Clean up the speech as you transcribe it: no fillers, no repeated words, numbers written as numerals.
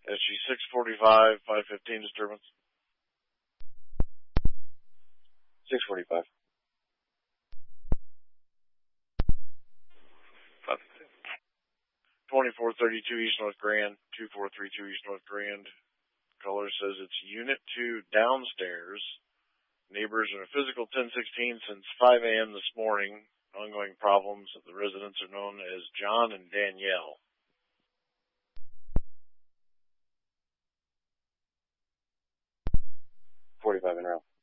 SG 645, 515 disturbance. 645. 2432 East North Grand, 2432 East North Grand. Caller says it's Unit 2 downstairs. Neighbors in a physical 1016 since 5 a.m. this morning. Ongoing problems. The residents are known as John and Danielle. $45 in row.